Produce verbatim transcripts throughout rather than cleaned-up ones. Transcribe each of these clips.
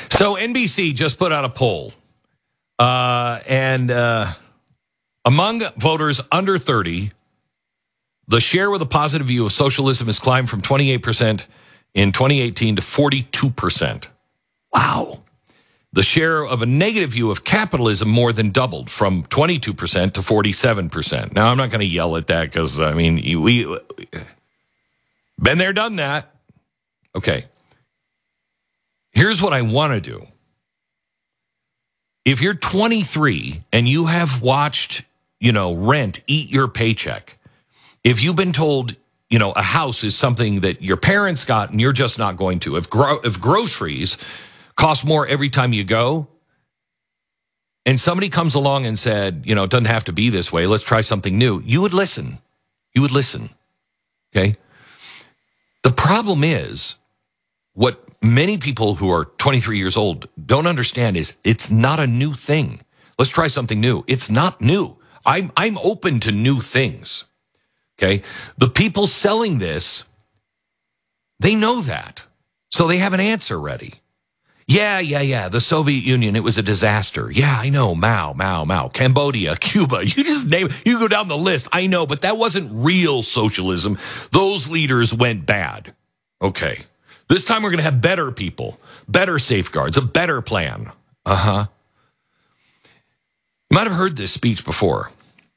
So N B C just put out a poll, uh, and uh, among voters under thirty, the share with a positive view of socialism has climbed from twenty-eight percent in twenty eighteen to forty-two percent. Wow. The share of a negative view of capitalism more than doubled from twenty-two percent to forty-seven percent. Now, I'm not going to yell at that because, I mean, we been there, done that. Okay. Here's what I want to do. If you're twenty-three and you have watched, you know, rent eat your paycheck, if you've been told, you know, a house is something that your parents got and you're just not going to, if gro- if groceries cost more every time you go, and somebody comes along and said, you know, it doesn't have to be this way, let's try something new, you would listen. You would listen. Okay? The problem is, what many people who are twenty-three years old don't understand is it's not a new thing. Let's try something new. It's not new. I'm I'm open to new things. Okay? The people selling this, they know that. So they have an answer ready. Yeah, yeah, yeah. The Soviet Union, it was a disaster. Yeah, I know. Mao, Mao, Mao. Cambodia, Cuba. You just name it. You go down the list. I know, but that wasn't real socialism. Those leaders went bad. Okay. This time we're going to have better people, better safeguards, a better plan. Uh-huh. You might have heard this speech before.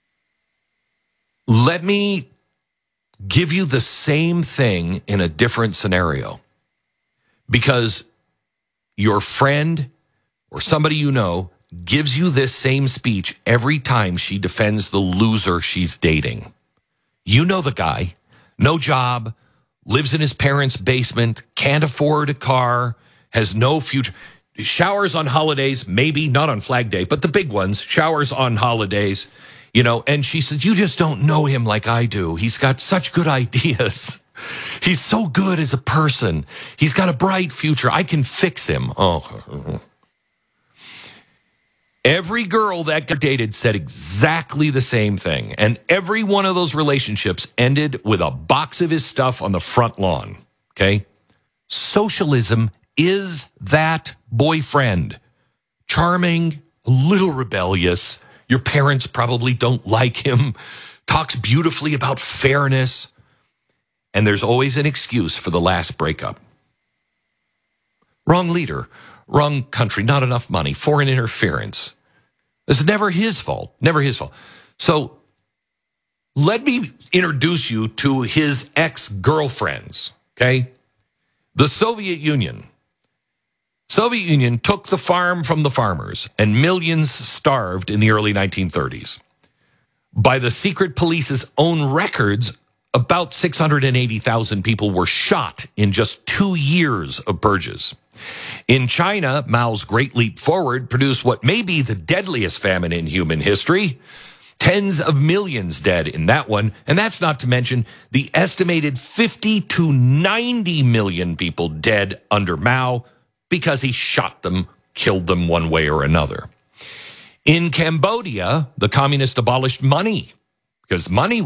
Let me give you the same thing in a different scenario. Because your friend or somebody you know gives you this same speech every time she defends the loser she's dating. You know the guy, no job, lives in his parents' basement, can't afford a car, has no future. Showers on holidays, maybe not on Flag Day, but the big ones, showers on holidays, you know, and she said, you just don't know him like I do. He's got such good ideas. He's so good as a person. He's got a bright future. I can fix him. Oh. Every girl that got dated said exactly the same thing. And every one of those relationships ended with a box of his stuff on the front lawn. Okay? Socialism is that boyfriend. Charming, a little rebellious. Your parents probably don't like him. Talks beautifully about fairness. And there's always an excuse for the last breakup. Wrong leader, wrong country, not enough money, foreign interference. It's never his fault, never his fault. So let me introduce you to his ex-girlfriends, okay? The Soviet Union. Soviet Union took the farm from the farmers, and millions starved in the early nineteen thirties. By the secret police's own records, about six hundred eighty thousand people were shot in just two years of purges. In China, Mao's Great Leap Forward produced what may be the deadliest famine in human history. Tens of millions dead in that one. And that's not to mention the estimated fifty to ninety million people dead under Mao because he shot them, killed them one way or another. In Cambodia, the communists abolished money because money